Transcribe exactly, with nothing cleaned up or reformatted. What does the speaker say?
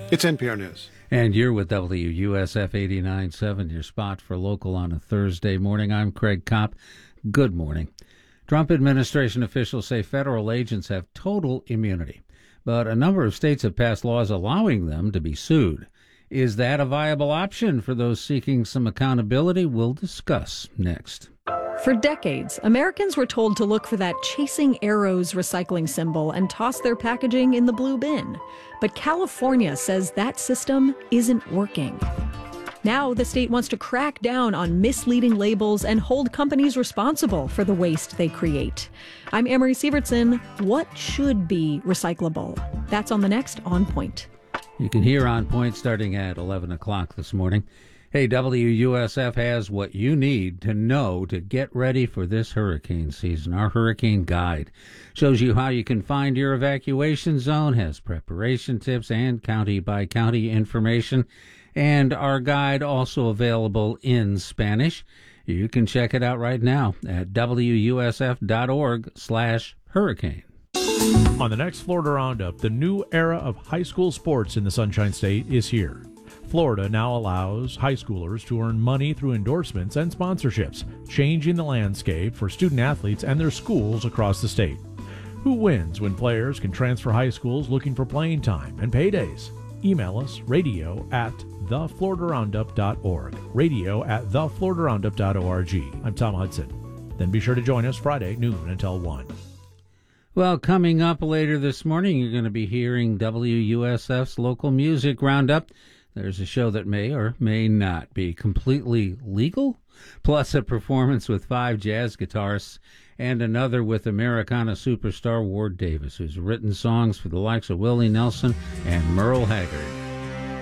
It's N P R News. And you're with W U S F eighty-nine point seven, your spot for local on a Thursday morning. I'm Craig Kopp. Good morning. Trump administration officials say federal agents have total immunity, but a number of states have passed laws allowing them to be sued. Is that a viable option for those seeking some accountability? We'll discuss next. For decades, Americans were told to look for that chasing arrows recycling symbol and toss their packaging in the blue bin. But California says that system isn't working. Now the state wants to crack down on misleading labels and hold companies responsible for the waste they create. I'm Amory Sievertson. What should be recyclable? That's on the next On Point. You can hear On Point starting at eleven o'clock this morning. Hey, W U S F has what you need to know to get ready for this hurricane season. Our hurricane guide shows you how you can find your evacuation zone, has preparation tips and county-by-county information, and our guide also available in Spanish. You can check it out right now at W U S F dot org slash hurricane. On the next Florida Roundup, the new era of high school sports in the Sunshine State is here. Florida now allows high schoolers to earn money through endorsements and sponsorships, changing the landscape for student athletes and their schools across the state. Who wins when players can transfer high schools looking for playing time and paydays? Email us, radio at the florida roundup dot org, radio at the florida roundup dot org. I'm Tom Hudson. Then be sure to join us Friday, noon until one. Well, coming up later this morning, you're going to be hearing W U S F's local music roundup. There's a show that may or may not be completely legal, plus a performance with five jazz guitarists and another with Americana superstar Ward Davis, who's written songs for the likes of Willie Nelson and Merle Haggard.